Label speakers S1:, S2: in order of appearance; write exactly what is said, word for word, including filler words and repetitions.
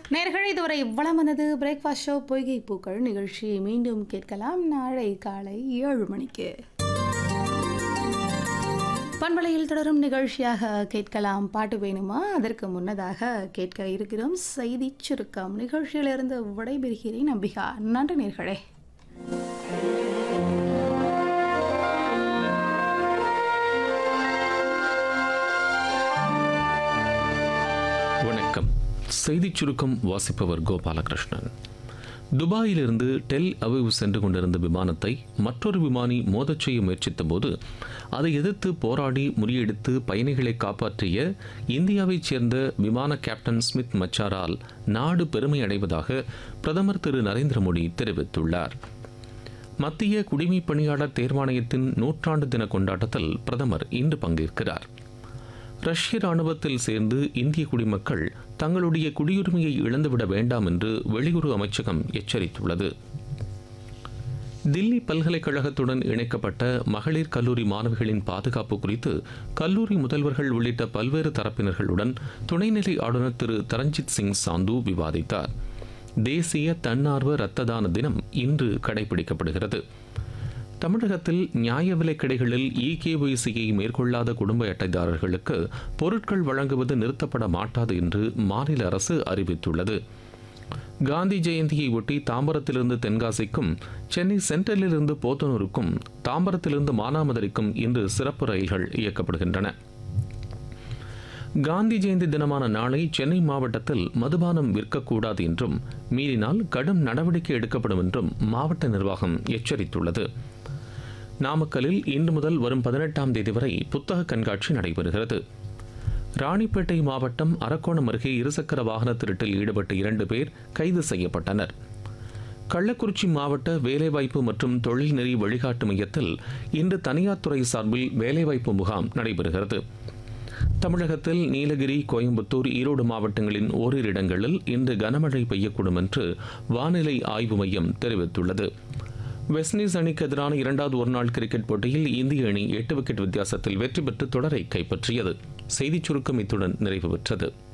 S1: நேயர்களே, இதுவரை வளமனது breakfast show பொய்கை பூக்கள் நிகழ்ச்சியை மீண்டும் கேட்கலாம் நாளை காலை ஏழு மணிக்கு. பண்பலையில் தொடரும் நிகழ்ச்சியாக கேட்கலாம் பாட்டு வேணுமா. அதற்கு முன்னதாக கேட்க இருக்கிறோம் செய்தி சுருக்கம். நிகழ்ச்சியிலிருந்து விடைபெறுகிறேன் நம்பிகா. நன்றி நேயர்களே.
S2: வணக்கம். செய்திச் சுருக்கம் வாசிப்பவர் கோபாலகிருஷ்ணன். துபாயிலிருந்து டெல் அவிவ் சென்று கொண்டிருந்த விமானத்தை மற்றொரு விமானி மோதச் செய்ய முயற்சித்த போது அதை எதிர்த்து போராடி முறியடித்து பயணிகளை காப்பாற்றிய இந்தியாவைச் சேர்ந்த விமான கேப்டன் ஸ்மித் மச்சாரால் நாடு பெருமை அடைவதாக பிரதமர் திரு நரேந்திர மோடி தெரிவித்துள்ளார். மத்திய குடிமைப் பணியாளர் தேர்வாணையத்தின் நூற்றாண்டு தின கொண்டாட்டத்தில் பிரதமர் இன்று பங்கேற்கிறார். ரஷ்ய ராணுவத்தில் சேர்ந்து இந்திய குடிமக்கள் தங்களுடைய குடியுரிமையை இழந்துவிட வேண்டாம் என்று வெளியுறவு அமைச்சகம் எச்சரித்துள்ளது. தில்லி பல்கலைக்கழகத்துடன் இணைக்கப்பட்ட மகளிர் கல்லூரி மாணவிகளின் பாதுகாப்பு குறித்து கல்லூரி முதல்வர்கள் உள்ளிட்ட பல்வேறு தரப்பினர்களுடன் துணைநிலை ஆளுநர் திரு தரஞ்சித் சிங் சாந்து விவாதித்தார். தேசிய தன்னார்வ இரத்த தான தினம் இன்று கடைபிடிக்கப்படுகிறது. தமிழகத்தில் நியாய விலைக் கடைகளில் இகேஒய்சியை மேற்கொள்ளாத குடும்ப அட்டைதாரர்களுக்கு பொருட்கள் வழங்குவது நிறுத்தப்பட மாட்டாது என்று மாநில அரசு அறிவித்துள்ளது. காந்தி ஜெயந்தியை ஒட்டி தாம்பரத்திலிருந்து தென்காசிக்கும், சென்னை சென்ட்ரலிலிருந்து போத்தனூருக்கும், தாம்பரத்திலிருந்து மானாமதுரைக்கும் இன்று சிறப்பு ரயில்கள் இயக்கப்படுகின்றன. காந்தி ஜெயந்தி தினமான நாளை சென்னை மாவட்டத்தில் மதுபானம் விற்கக்கூடாது என்றும் மீறினால் கடும் நடவடிக்கை எடுக்கப்படும் என்றும் மாவட்ட நிர்வாகம் எச்சரித்துள்ளது. நாமக்கலில் இன்று முதல் வரும் பதினெட்டாம் தேதி வரை புத்தக கண்காட்சி நடைபெறுகிறது. ராணிப்பேட்டை மாவட்டம் அரக்கோணம் அருகே இருசக்கர வாகன திருட்டில் ஈடுபட்ட இரண்டு பேர் கைது செய்யப்பட்டனர். கள்ளக்குறிச்சி மாவட்ட வேலைவாய்ப்பு மற்றும் தொழில்நெறி வழிகாட்டு மையத்தில் இன்று தனியார் துறை சார்பில் வேலைவாய்ப்பு முகாம் நடைபெறுகிறது. தமிழகத்தில் நீலகிரி, கோயம்புத்தூர், ஈரோடு மாவட்டங்களின் ஓரிரு இடங்களில் இன்று கனமழை பெய்யக்கூடும் என்று வானிலை ஆய்வு மையம் தெரிவித்துள்ளது. வெஸ்ட் இண்டீஸ் அணிக்கு எதிரான இரண்டாவது ஒருநாள் கிரிக்கெட் போட்டியில் இந்திய அணி எட்டு விக்கெட் வித்தியாசத்தில் வெற்றி பெற்று தொடரை கைப்பற்றியது. செய்திச் சுருக்கம் இத்துடன் நிறைவு பெற்றது.